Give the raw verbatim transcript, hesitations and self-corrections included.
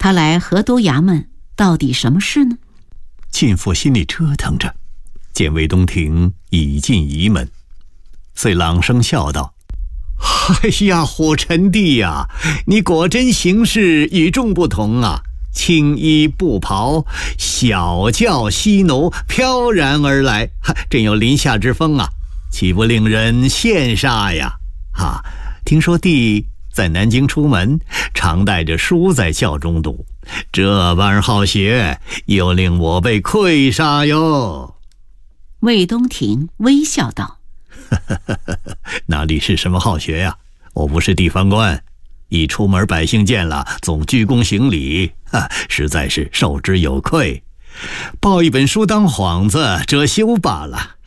他来河都衙门到底什么事呢？ 进父心里折腾着，见魏东亭已进仪门，遂朗声笑道：哎呀，虎臣弟呀，你果真行事与众不同啊！青衣布袍，小轿西奴飘然而来，真有临夏之风啊，岂不令人羡煞呀？啊，听说弟在南京出门，常带着书在轿中读，这般好学，又令我被愧煞哟。 魏东亭微笑道： 哪里是什么好学呀？我不是地方官，一出门百姓见了总鞠躬行礼，实在是受之有愧。抱一本书当幌子遮羞罢了。